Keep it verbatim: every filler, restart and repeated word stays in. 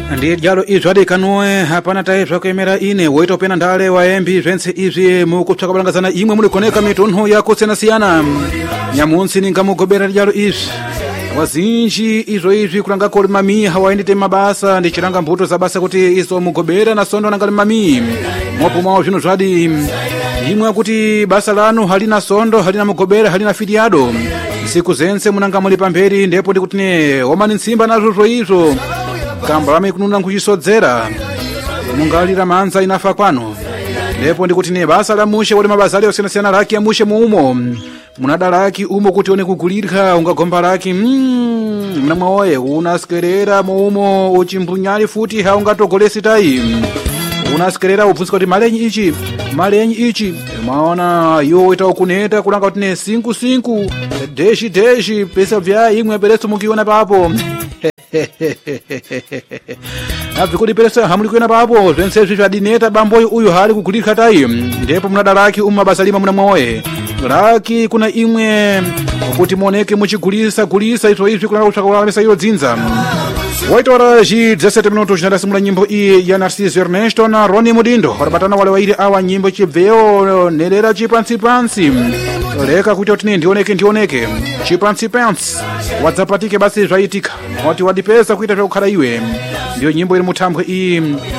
ndiye jalo izvi adekanoe hapana taizva kuemera ine woitopena ndale waembi zvense izvi mukutsvaka balangazana imwe mulikoneka mitunhu yakusiyana-siyana nyamunsi ningamugobera jalo izvi wazinji izvo izvi kulanga koli mami hawaendete mabasa ndichiranga mbuto za basa kuti izo mugobera na sondo nangali mami mwapumawo zvino zvadi imwe kuti basa lanu halina sondo halina mugobera halina filiado siku zense munanga muli pamberi ndipo ndikuti ne omani nsimba nazvo zvo izvo kambalame kununa nkuchisodzera mungalira manza inafa kwano ndipo ndikuti ne basa la mushe wali mabazali osiyana-siyana laki ya mushe muumo munada laki umo kuti one kugulirika ungagomba laki mm, mnamwaoye unasikerera muumo uchimbunyali futi haungatogolesi tai unasikerera ubvunzika kuti malenyi ichi malenyi ichi maona yo ita ukuneta kulanga kuti ne sinku sinku deshi deshi pesa vya imwe pereso mukiona papo abvi kuti pereso hamuli kuona papo zvense izvi zvadineta bamboyo uyu hali kugulirika tai ndipo munada laki umu mabasa lima mnamwaoye laki kuna imwe kuti moneke muchigulisa gulisa izvo izvi kulanga kutsvaka kulamisa iyo dzinza waitora zhi dezesete minuto zvinadasimula nyimbo iyi ya Narciso Ernesto na Roni Mudindo warabatana wale wairi awa nyimbo chibveo nerera chipansi-pansi leka kuti otine ndioneke ndioneke chipansi-pansi wadzapatike basi zvaitika wati wadipesa kuita zvekukhala iwe ndiyo nyimbo iri mutambwe iyi